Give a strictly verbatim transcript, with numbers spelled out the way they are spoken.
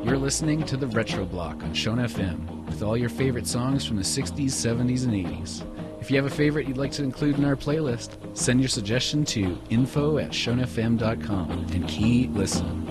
We're listening to the Retro Block on Shona F M with all your favorite songs from the sixties, seventies, and eighties. If you have a favorite you'd like to include in our playlist, send your suggestion to info at shona f m dot com and key listen.